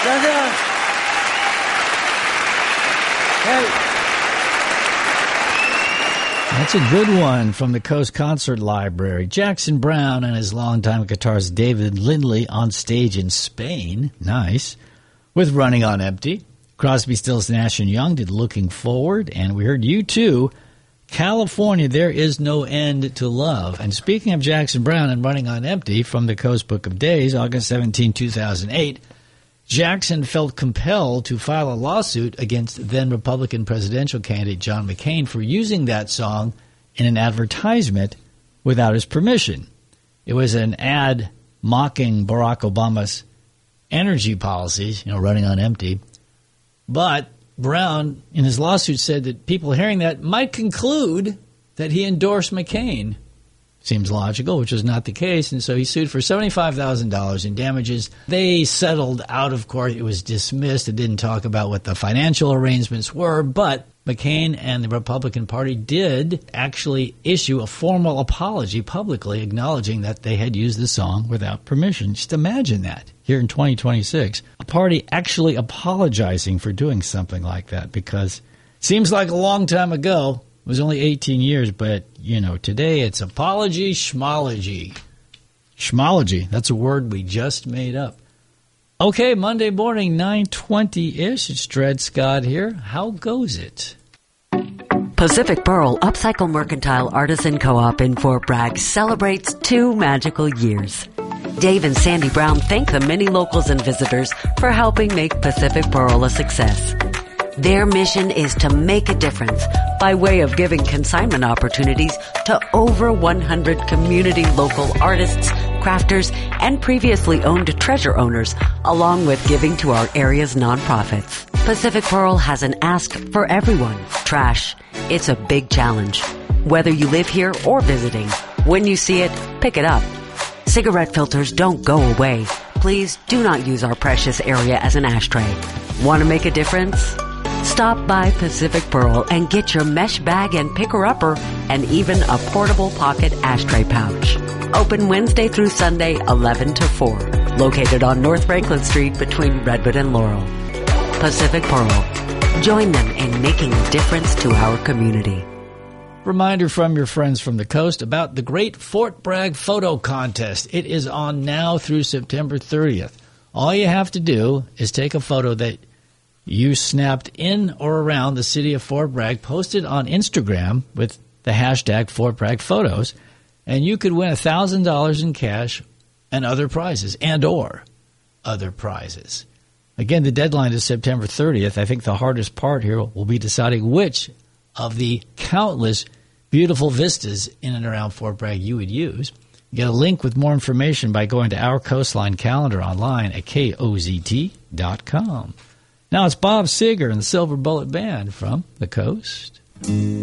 That's a good one from the Coast Concert Library. Jackson Browne and his longtime guitarist David Lindley on stage in Spain. Nice. With Running on Empty. Crosby, Stills, Nash & Young did Looking Forward. And we heard U2, California, There Is No End to Love. And speaking of Jackson Browne and Running on Empty from the Coast Book of Days, August 17, 2008, Jackson felt compelled to file a lawsuit against then-Republican presidential candidate John McCain for using that song in an advertisement without his permission. It was an ad mocking Barack Obama's energy policies, running on empty. But Browne, in his lawsuit, said that people hearing that might conclude that he endorsed McCain. Seems logical, which was not the case, and so he sued for $75,000 in damages. They settled out of court. It was dismissed. It didn't talk about what the financial arrangements were, but McCain and the Republican Party did actually issue a formal apology publicly acknowledging that they had used the song without permission. Just imagine that here in 2026, a party actually apologizing for doing something like that, because it seems like a long time ago. It was only 18 years, but, today it's apology, schmology. Schmology, that's a word we just made up. Okay, Monday morning, 9:20-ish. It's Dred Scott here. How goes it? Pacific Pearl Upcycle Mercantile Artisan Co-op in Fort Bragg celebrates 2 magical years. Dave and Sandy Brown thank the many locals and visitors for helping make Pacific Pearl a success. Their mission is to make a difference by way of giving consignment opportunities to over 100 community local artists, crafters, and previously owned treasure owners, along with giving to our area's nonprofits. Pacific Pearl has an ask for everyone. Trash. It's a big challenge. Whether you live here or visiting, when you see it, pick it up. Cigarette filters don't go away. Please do not use our precious area as an ashtray. Want to make a difference? Stop by Pacific Pearl and get your mesh bag and picker-upper and even a portable pocket ashtray pouch. Open Wednesday through Sunday, 11 to 4. Located on North Franklin Street between Redwood and Laurel. Pacific Pearl. Join them in making a difference to our community. Reminder from your friends from the coast about the Great Fort Bragg Photo Contest. It is on now through September 30th. All you have to do is take a photo that you snapped in or around the city of Fort Bragg, posted on Instagram with the hashtag Fort Bragg Photos, and you could win $1,000 in cash and other prizes, and/or other prizes. Again, the deadline is September 30th. I think the hardest part here will be deciding which of the countless beautiful vistas in and around Fort Bragg you would use. Get a link with more information by going to our Coastline calendar online at KOZT.com. Now it's Bob Seger and the Silver Bullet Band from the Coast.